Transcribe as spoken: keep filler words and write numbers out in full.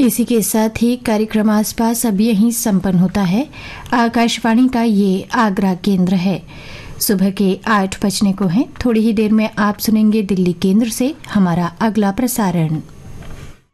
इसी के साथ ही कार्यक्रम आसपास अब यहीं संपन्न होता है। आकाशवाणी का ये आगरा केंद्र है। सुबह के आठ बजने को हैं। थोड़ी ही देर में आप सुनेंगे दिल्ली केंद्र से हमारा अगला प्रसारण।